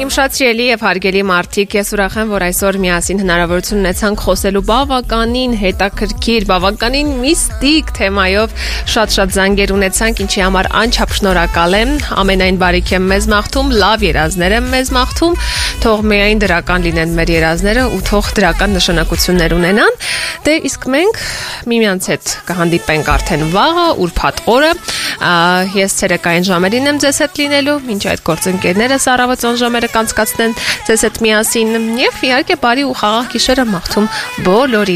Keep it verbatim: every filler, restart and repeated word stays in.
Իմ շատ սիրելի եւ հարգելի մարդիկ, ես ուրախ եմ, որ այսօր միասին հնարավորություն ունեցանք խոսելու բավականին հետաքրքիր, բավականին միստիկ թեմայով շատ-շատ զանգեր ունեցանք, ինչի համար անչափ շնորհակալ եմ։ Ամենայն բարիք եմ մեզ մաղթում, լավ երազներ եմ մեզ մաղթում, թող միայն դրական լինեն մեր երազները ու թող դրական նշանակություններ ունենան։ Դե իսկ մենք միմյանց հետ կհանդիպենք արդեն վաղը, ուրբաթ օրը։ Ես ցերեկային ժամերին եմ ձեզ հետ լինելու, մինչ այդ գործընկերներս առավոտյան ժամերը կանցկացնեն ձեզ հետ միասին եւ իհարկե բարի ու խաղաղ գիշերը մաղթում բոլորի